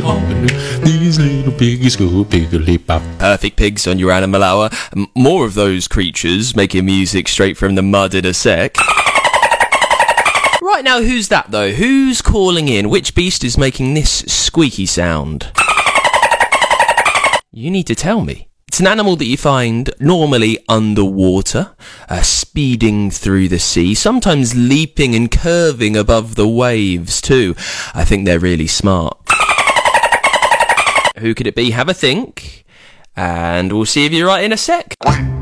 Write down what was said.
These little piggies go piggly-pop. Perfect pigs on your Animal Hour. More of those creatures making music straight from the mud in a sec. Right now, who's that though? Who's calling in? Which beast is making this squeaky sound? You need to tell me. It's an animal that you find normally underwater, speeding through the sea, sometimes leaping and curving above the waves too. I think they're really smart. Who could it be? Have a think, and we'll see if you're right in a sec.